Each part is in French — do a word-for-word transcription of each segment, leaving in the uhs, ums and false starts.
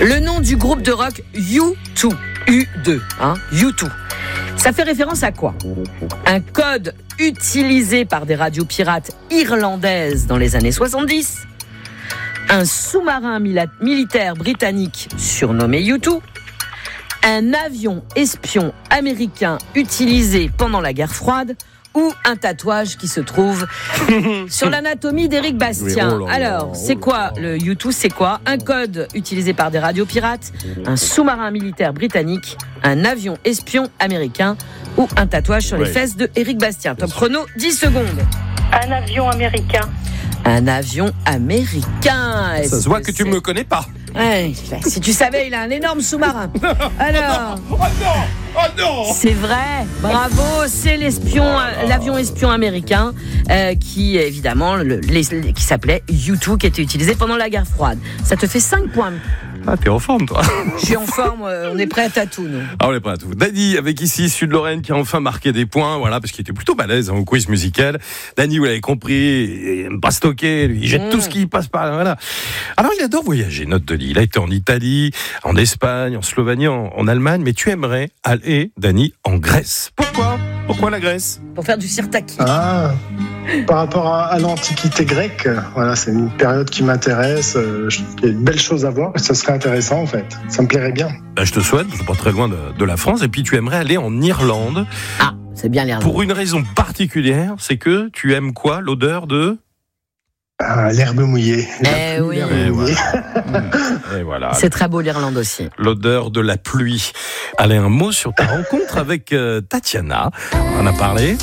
Le nom du groupe de rock U deux, U deux, hein, U deux. Ça fait référence à quoi ? Un code utilisé par des radios pirates irlandaises dans les années soixante-dix. Un sous-marin mila- militaire britannique surnommé U deux. Un avion espion américain utilisé pendant la guerre froide. Ou un tatouage qui se trouve sur l'anatomie d'Éric Bastien. Oui, oh là là, Alors, c'est quoi le U deux ? C'est quoi ? Un code utilisé par des radios pirates, un sous-marin militaire britannique, un avion espion américain ou un tatouage sur les ouais. fesses de Éric Bastien. Top chrono, dix secondes. Un avion américain. Un avion américain. Ça se voit que tu c'est... me connais pas. Ouais, si tu savais, il a un énorme sous-marin. Alors... Oh non, oh non. C'est vrai, bravo, c'est l'espion, euh, l'avion espion américain euh, qui évidemment le, les, qui s'appelait U deux, qui était utilisé pendant la guerre froide. Ça te fait cinq points. Ah, t'es en forme, toi. Je suis en forme, euh, on est prêt à tout, nous. Ah, on est prêt à tout. Dany, avec ici Sud-Lorraine, qui a enfin marqué des points, voilà, parce qu'il était plutôt balèze hein, au quiz musical. Dany, vous l'avez compris, il aime pas stocker, lui, il jette mmh. tout ce qui passe par là, voilà. Alors, il adore voyager, notre Dany. Il a été en Italie, en Espagne, en Slovénie, en, en Allemagne, mais tu aimerais aller, Dany, en Grèce. Pourquoi ? Pourquoi la Grèce ? Pour faire du sirtaki. Ah, par rapport à, à l'Antiquité grecque, voilà, c'est une période qui m'intéresse. Euh, je trouve qu'il y a de belles choses à voir. Ça serait intéressant, en fait. Ça me plairait bien. Ben, je te souhaite, je suis pas très loin de, de la France, et puis tu aimerais aller en Irlande. Ah, c'est bien l'Irlande. Pour une raison particulière, c'est que tu aimes quoi ? L'odeur de... Ah, l'herbe mouillée. Eh oui. L'herbe Et mouillée. voilà. Et voilà. C'est très beau l'Irlande aussi. L'odeur de la pluie. Allez, un mot sur ta rencontre avec euh, Tatiana. On en a parlé.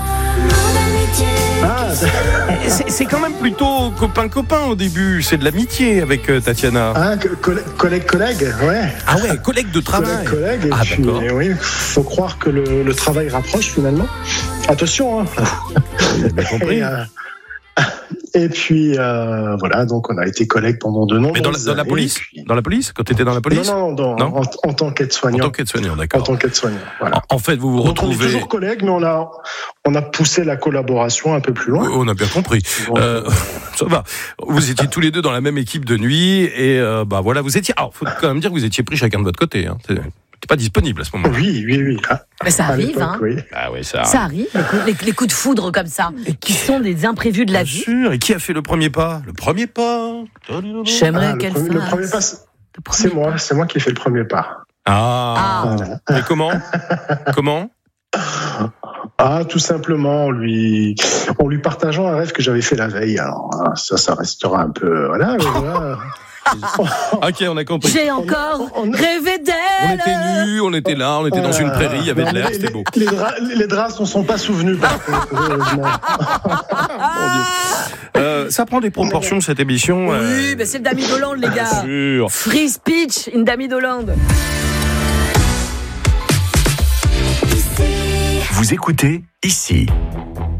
Ah, C'est, c'est quand même plutôt copain-copain au début. C'est de l'amitié avec euh, Tatiana. ah, collègue-collègue, ouais. Ah ouais, collègue de travail. Collègue-collègue. Et Ah, puis, d'accord. oui, faut croire que le, le travail rapproche finalement. Attention, hein. J'ai bien compris. Et, euh, et puis euh, voilà, donc on a été collègues pendant de nombreuses Mais dans la, dans la années, police puis... Dans la police Quand tu étais dans la police Non, non, dans, Non en, en tant qu'aide-soignant. En tant qu'aide-soignant, En d'accord. tant qu'aide-soignant, voilà. En, en fait, vous vous Donc on est retrouvez... toujours collègues, mais on a, on a poussé la collaboration un peu plus loin. On a bien compris. Donc, Euh, ça va. Vous étiez tous les deux dans la même équipe de nuit et euh, bah voilà, vous étiez. Alors, faut quand même dire que vous étiez pris chacun de votre côté. Hein. C'était pas disponible à ce moment-là. Oui, oui, oui. Ah, Mais ça à arrive, l'époque, hein. oui. Ah oui, ça. Ça arrive, les coups, les, les coups de foudre comme ça, qui sont des imprévus de la Bien vie. sûr. Et qui a fait le premier pas Le premier pas. J'aimerais Ah, le, qu'elle premier, le fasse. premier pas, c'est le premier c'est moi, pas. c'est moi qui ai fait le premier pas. Ah. Ah. Voilà. Mais comment Comment Ah, tout simplement, en lui, en lui partageant un rêve que j'avais fait la veille. Alors, hein, ça, ça restera un peu, voilà, mais voilà. Ok, on a compris. J'ai encore on- on- rêvé d'elle. On était nus, on était là, on était dans une prairie, il y avait de l'air, les, c'était beau. Les, les draps, les draps ne sont pas souvenus, par contre, heureusement. Mon Dieu. Euh, ça prend des proportions cette émission. Oui, euh, mais c'est le Damy d'Hollande, les gars. Bien sûr. Free speech, une Damy d'Hollande. Vous écoutez ici.